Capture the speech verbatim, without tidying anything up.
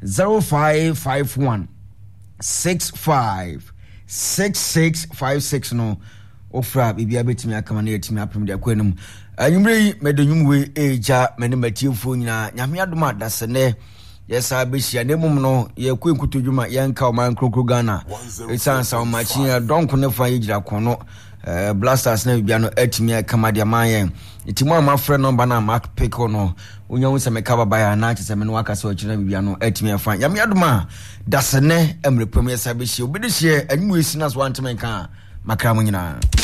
zero five five one six five six six five six no ofra bibia betimi akama na yetimi apem de akwanum anyumre medonyumwe eja mene matiefo nyina nyame adoma dasene yesa behia nemum no ye kwenkutodwuma yenka o man krokro Ghana esansa o machi donko ne fa yigira kono Uh, blasters na bibia no etimi akama de amayen itimu amafre number na mark pick no unya unse meka baba ya na chese me no akase o china bibia no etimi afa yame adoma dasene emrepom yesa behia obedihie animu esina so antemenka makra mo nyina